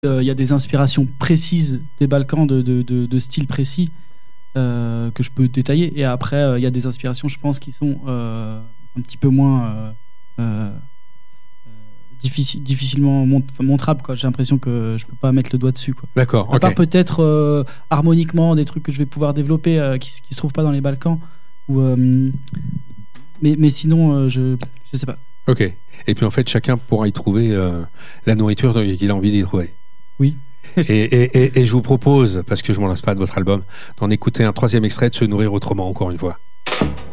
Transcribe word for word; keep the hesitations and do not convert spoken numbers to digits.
euh, y a des inspirations précises des Balkans de, de, de, de style précis euh, que je peux détailler. Et après, il euh, y a des inspirations, je pense, qui sont euh, un petit peu moins euh, euh, difficile, difficilement mont- montrables. Quoi. J'ai l'impression que je peux pas mettre le doigt dessus. Quoi. D'accord. À Okay. part peut-être euh, harmoniquement des trucs que je vais pouvoir développer euh, qui, qui se trouvent pas dans les Balkans. Ou, euh, mais, mais sinon, euh, je je sais pas. Ok. Et puis en fait, chacun pourra y trouver euh, la nourriture qu'il a envie d'y trouver. Oui. Et, et, et, et je vous propose, parce que je m'en lasse pas de votre album, d'en écouter un troisième extrait de Se nourrir autrement, encore une fois.